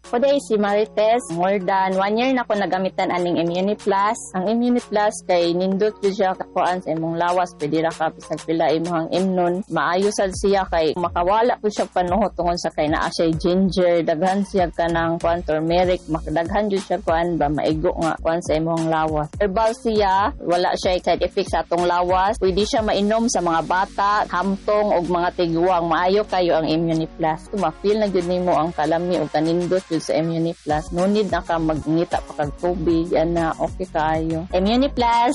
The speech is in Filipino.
Kuday si Marites, more than 1 year na ko nagamitan aning Immuniplus. Ang Immuniplus kay nindot yun siya kakuan sa imong lawas, pwede ra ka bisag pila imong imnon. Maayo sad siya kay makawala po siya panuho tungod sa kay naa siya ginger, daghan siya kanang kuan turmeric, makadaghan jud siya kuan ba maigo nga kuan sa imong lawas. Herbal siya, wala siya side effects sa atong lawas. Pwede siya mainom sa mga bata, hamtong og mga tiguang. Maayo kayo ang Immuniplus. Ma-feel na gyud nimo ang kalami o kanindot sa Immuniplus. No need na ka magngita pa kag tubig. Yan na, okay kayo. Immuniplus,